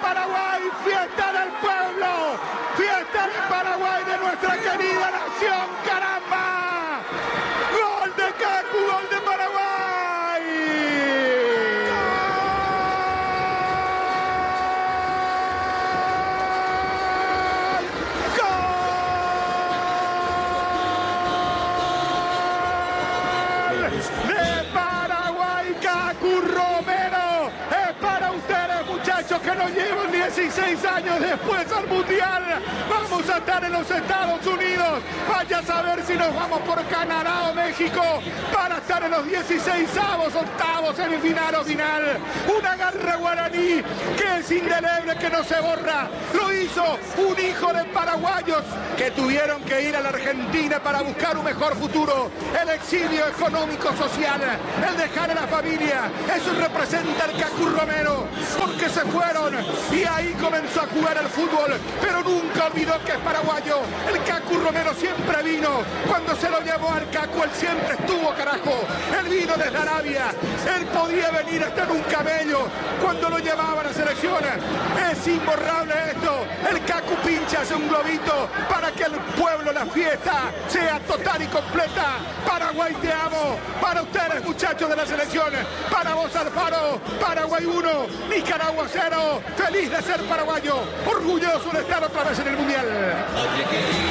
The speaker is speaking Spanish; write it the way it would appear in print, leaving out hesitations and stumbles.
Paraguay, fiesta del pueblo, fiesta de Paraguay, de nuestra querida nación, caramba. Gol de Kaku, gol de Paraguay. De Paraguay, Kaku Romero, es para ustedes, muchachos, que nos llevan 16 años después al Mundial. Vamos a estar en los Estados Unidos, vaya a saber si nos vamos por Canadá o México, para estar en los 16avos, octavos, semifinal o final. Una garra guaraní que es indeleble, que no se borra. Lo hizo un hijo de paraguayos que tuvieron que ir a la Argentina para buscar un mejor futuro. El exilio económico social, el dejar a la familia, eso representa el Kaku Romero, porque se fueron y ahí comenzó a jugar al fútbol, pero nunca olvidó que es paraguayo. El Kaku Romero siempre vino, cuando se lo llevó al Kaku, él siempre estuvo, carajo. Él vino desde Arabia, él podía venir hasta en un camello cuando lo llevaba a la selección. Es imborrable esto. El Kaku pincha, hace un globito para que el pueblo, la fiesta sea total y completa. Paraguay, te amo. Para ustedes, muchachos de la selección, para vos, Alfaro. Paraguay 1, Nicaragua 0. Feliz de ser paraguayo, orgulloso de estar otra vez en el Mundial.